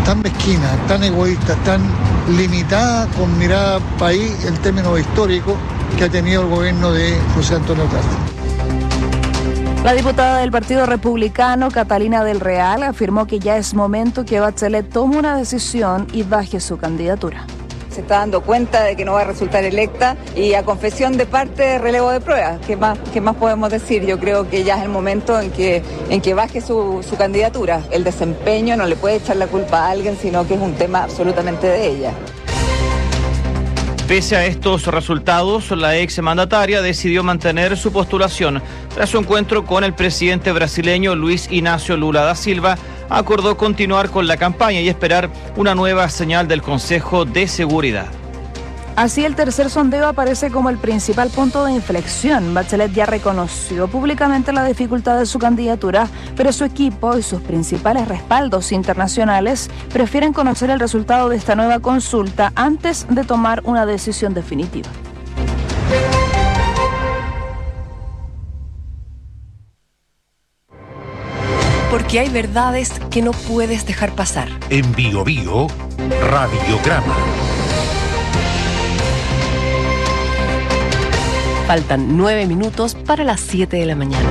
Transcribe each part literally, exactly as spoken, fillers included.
tan mezquina, tan egoísta, tan limitada con mirada país en términos históricos que ha tenido el gobierno de José Antonio Cast. La diputada del Partido Republicano, Catalina del Real, afirmó que ya es momento que Bachelet tome una decisión y baje su candidatura. Se está dando cuenta de que no va a resultar electa y a confesión de parte, relevo de pruebas. ¿Qué más, qué más podemos decir? Yo creo que ya es el momento en que, en que baje su, su candidatura. El desempeño no le puede echar la culpa a alguien, sino que es un tema absolutamente de ella. Pese a estos resultados, la exmandataria decidió mantener su postulación. Tras su encuentro con el presidente brasileño Luis Inácio Lula da Silva, acordó continuar con la campaña y esperar una nueva señal del Consejo de Seguridad. Así, el tercer sondeo aparece como el principal punto de inflexión. Bachelet ya reconoció públicamente la dificultad de su candidatura, pero su equipo y sus principales respaldos internacionales prefieren conocer el resultado de esta nueva consulta antes de tomar una decisión definitiva. Porque hay verdades que no puedes dejar pasar. En Bio Bio, Radiograma. Faltan nueve minutos para las siete de la mañana.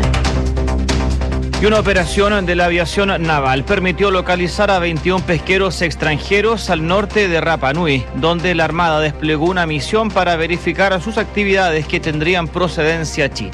Y una operación de la aviación naval permitió localizar a veintiún pesqueros extranjeros al norte de Rapa Nui, donde la Armada desplegó una misión para verificar sus actividades que tendrían procedencia china.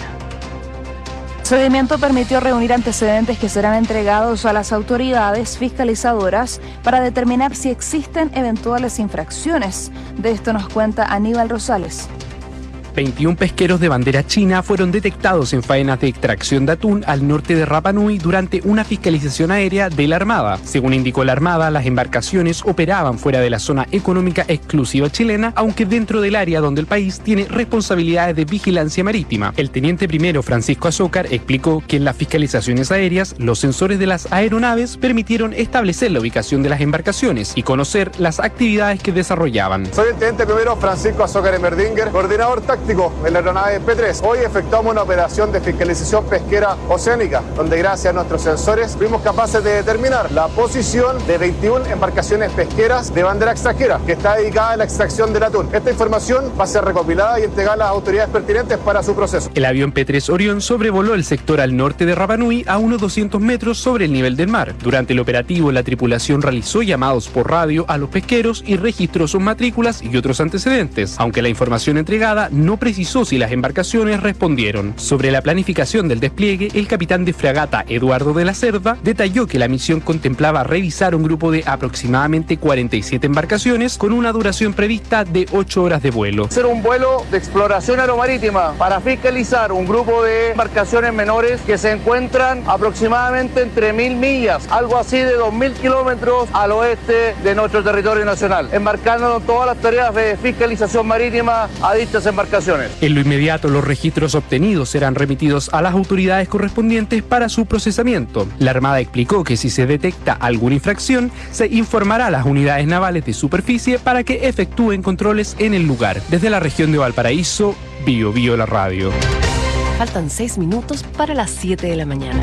El procedimiento permitió reunir antecedentes que serán entregados a las autoridades fiscalizadoras para determinar si existen eventuales infracciones. De esto nos cuenta Aníbal Rosales. veintiún pesqueros de bandera china fueron detectados en faenas de extracción de atún al norte de Rapa Nui durante una fiscalización aérea de la Armada. Según indicó la Armada, las embarcaciones operaban fuera de la zona económica exclusiva chilena, aunque dentro del área donde el país tiene responsabilidades de vigilancia marítima. El teniente primero Francisco Azócar explicó que en las fiscalizaciones aéreas, los sensores de las aeronaves permitieron establecer la ubicación de las embarcaciones y conocer las actividades que desarrollaban. Soy el teniente primero Francisco Azócar Emerdinger, coordinador táctico en la aeronave P tres. Hoy efectuamos una operación de fiscalización pesquera oceánica, donde gracias a nuestros sensores fuimos capaces de determinar la posición de veintiún embarcaciones pesqueras de bandera extranjera, que está dedicada a la extracción del atún. Esta información va a ser recopilada y entregada a las autoridades pertinentes para su proceso. El avión P tres Orión sobrevoló el sector al norte de Rapa Nui a unos doscientos metros sobre el nivel del mar. Durante el operativo, la tripulación realizó llamados por radio a los pesqueros y registró sus matrículas y otros antecedentes, aunque la información entregada no precisó si las embarcaciones respondieron. Sobre la planificación del despliegue, el capitán de fragata Eduardo de la Cerda detalló que la misión contemplaba revisar un grupo de aproximadamente cuarenta y siete embarcaciones con una duración prevista de ocho horas de vuelo. Hacer un vuelo de exploración aeromarítima para fiscalizar un grupo de embarcaciones menores que se encuentran aproximadamente entre mil millas, algo así de dos mil kilómetros al oeste de nuestro territorio nacional, embarcándonos todas las tareas de fiscalización marítima a dichas embarcaciones. En lo inmediato, los registros obtenidos serán remitidos a las autoridades correspondientes para su procesamiento. La Armada explicó que si se detecta alguna infracción, se informará a las unidades navales de superficie para que efectúen controles en el lugar. Desde la región de Valparaíso, Bio Bio la radio. Faltan seis minutos para las siete de la mañana.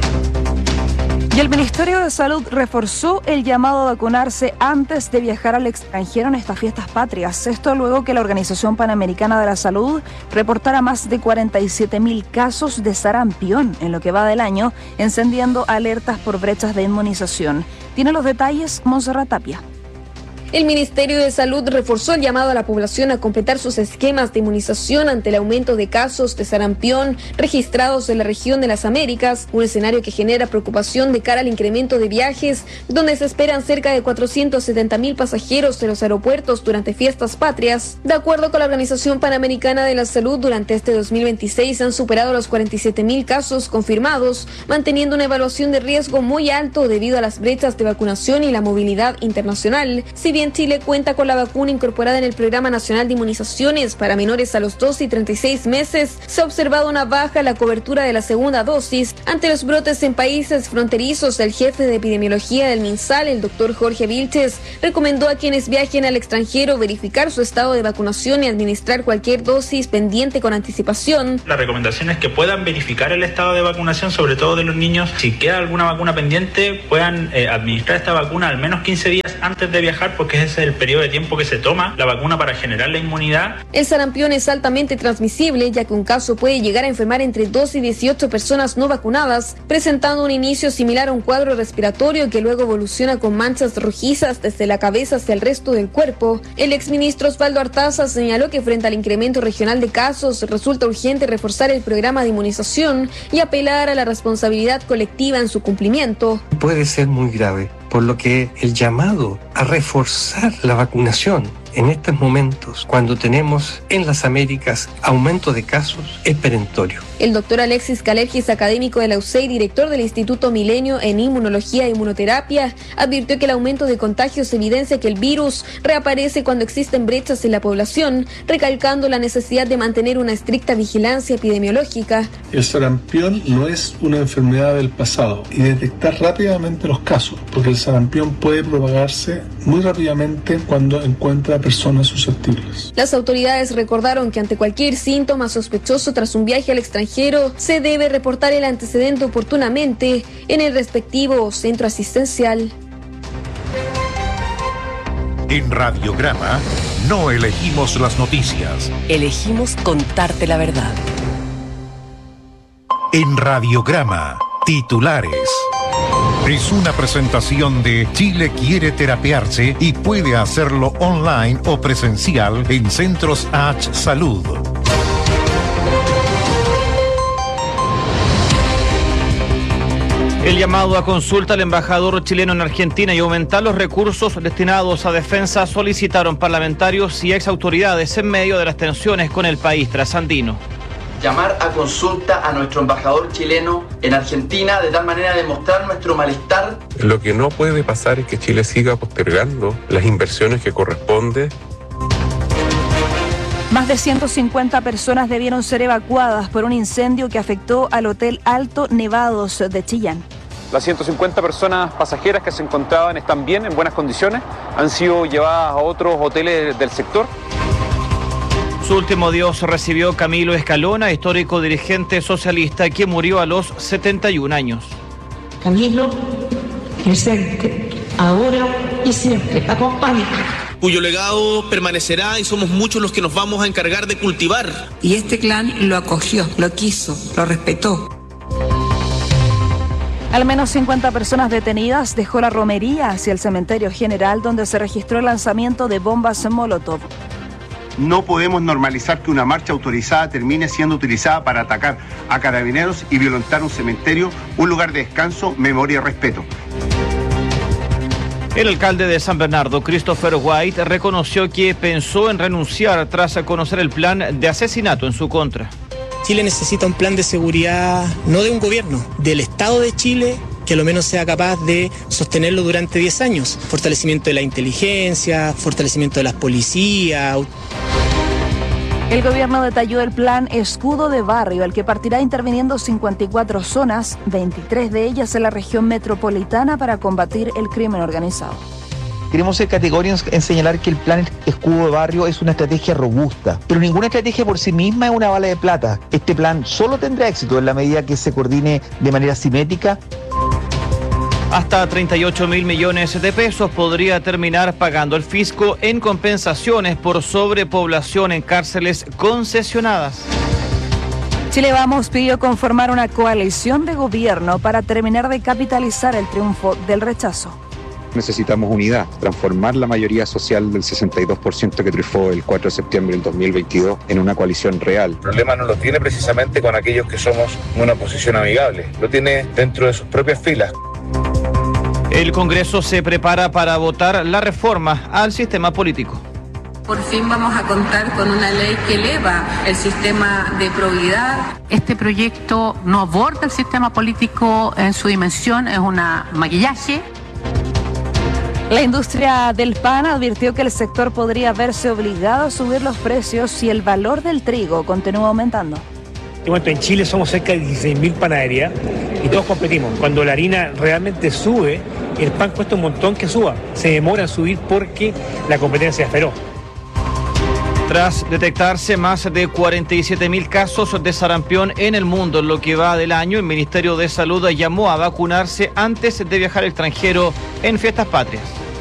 Y el Ministerio de Salud reforzó el llamado a vacunarse antes de viajar al extranjero en estas fiestas patrias. Esto luego que la Organización Panamericana de la Salud reportara más de cuarenta y siete mil casos de sarampión en lo que va del año, encendiendo alertas por brechas de inmunización. Tiene los detalles Montserrat Tapia. El Ministerio de Salud reforzó el llamado a la población a completar sus esquemas de inmunización ante el aumento de casos de sarampión registrados en la región de las Américas, un escenario que genera preocupación de cara al incremento de viajes, donde se esperan cerca de cuatrocientos setenta mil pasajeros en los aeropuertos durante fiestas patrias. De acuerdo con la Organización Panamericana de la Salud, durante este dos mil veintiséis han superado los cuarenta y siete mil casos confirmados, manteniendo una evaluación de riesgo muy alto debido a las brechas de vacunación y la movilidad internacional. Si bien bien Chile cuenta con la vacuna incorporada en el Programa Nacional de Inmunizaciones para menores a los doce y treinta y seis meses, se ha observado una baja en la cobertura de la segunda dosis. Ante los brotes en países fronterizos, el jefe de epidemiología del MinSal, el doctor Jorge Vilches, recomendó a quienes viajen al extranjero verificar su estado de vacunación y administrar cualquier dosis pendiente con anticipación. La recomendación es que puedan verificar el estado de vacunación, sobre todo de los niños. Si queda alguna vacuna pendiente, puedan eh, administrar esta vacuna al menos quince días antes de viajar, porque ese es el periodo de tiempo que se toma la vacuna para generar la inmunidad. El sarampión es altamente transmisible, ya que un caso puede llegar a enfermar entre dos y dieciocho personas no vacunadas, presentando un inicio similar a un cuadro respiratorio que luego evoluciona con manchas rojizas desde la cabeza hacia el resto del cuerpo. El exministro Osvaldo Artaza señaló que frente al incremento regional de casos resulta urgente reforzar el programa de inmunización y apelar a la responsabilidad colectiva en su cumplimiento. Puede ser muy grave, por lo que el llamado a reforzar la vacunación en estos momentos, cuando tenemos en las Américas aumento de casos, es perentorio. El doctor Alexis Calergis, académico de la U C E y director del Instituto Milenio en Inmunología e Inmunoterapia, advirtió que el aumento de contagios evidencia que el virus reaparece cuando existen brechas en la población, recalcando la necesidad de mantener una estricta vigilancia epidemiológica. El sarampión no es una enfermedad del pasado y detectar rápidamente los casos, porque el sarampión puede propagarse muy rápidamente cuando encuentra personas susceptibles. Las autoridades recordaron que ante cualquier síntoma sospechoso tras un viaje al extranjero, se debe reportar el antecedente oportunamente en el respectivo centro asistencial. En Radiograma no elegimos las noticias. Elegimos contarte la verdad. En Radiograma, titulares. Es una presentación de Chile quiere terapiarse y puede hacerlo online o presencial en Centros H Salud. El llamado a consulta al embajador chileno en Argentina y aumentar los recursos destinados a defensa solicitaron parlamentarios y exautoridades en medio de las tensiones con el país trasandino. Llamar a consulta a nuestro embajador chileno en Argentina de tal manera de mostrar nuestro malestar. Lo que no puede pasar es que Chile siga postergando las inversiones que corresponde. Más de ciento cincuenta personas debieron ser evacuadas por un incendio que afectó al Hotel Alto Nevados de Chillán. Las ciento cincuenta personas pasajeras que se encontraban están bien, en buenas condiciones, han sido llevadas a otros hoteles del sector. Su último adiós recibió Camilo Escalona, histórico dirigente socialista que murió a los setenta y un años. Camilo, presente, ahora y siempre, acompaña. Cuyo legado permanecerá y somos muchos los que nos vamos a encargar de cultivar. Y este clan lo acogió, lo quiso, lo respetó. Al menos cincuenta personas detenidas dejó la romería hacia el cementerio general donde se registró el lanzamiento de bombas Molotov. No podemos normalizar que una marcha autorizada termine siendo utilizada para atacar a carabineros y violentar un cementerio, un lugar de descanso, memoria y respeto. El alcalde de San Bernardo, Christopher White, reconoció que pensó en renunciar tras conocer el plan de asesinato en su contra. Chile necesita un plan de seguridad, no de un gobierno, del Estado de Chile, que a lo menos sea capaz de sostenerlo durante diez años. Fortalecimiento de la inteligencia, fortalecimiento de las policías. El gobierno detalló el plan Escudo de Barrio, el que partirá interviniendo cincuenta y cuatro zonas, veintitrés de ellas en la región metropolitana para combatir el crimen organizado. Queremos ser categóricos en señalar que el plan Escudo de Barrio es una estrategia robusta, pero ninguna estrategia por sí misma es una bala de plata. Este plan solo tendrá éxito en la medida que se coordine de manera simétrica. Hasta treinta y ocho mil millones de pesos podría terminar pagando el fisco en compensaciones por sobrepoblación en cárceles concesionadas. Chile Vamos pidió conformar una coalición de gobierno para terminar de capitalizar el triunfo del rechazo. Necesitamos unidad, transformar la mayoría social del sesenta y dos por ciento que triunfó el cuatro de septiembre del dos mil veintidós en una coalición real. El problema no lo tiene precisamente con aquellos que somos una oposición amigable, lo tiene dentro de sus propias filas. El Congreso se prepara para votar la reforma al sistema político. Por fin vamos a contar con una ley que eleva el sistema de probidad. Este proyecto no aborda el sistema político en su dimensión, es un maquillaje. La industria del pan advirtió que el sector podría verse obligado a subir los precios si el valor del trigo continúa aumentando. En Chile somos cerca de dieciséis mil panaderías y todos competimos. Cuando la harina realmente sube, el pan cuesta un montón que suba. Se demora en subir porque la competencia es feroz. Tras detectarse más de cuarenta y siete mil casos de sarampión en el mundo en lo que va del año, el Ministerio de Salud llamó a vacunarse antes de viajar al extranjero en fiestas patrias.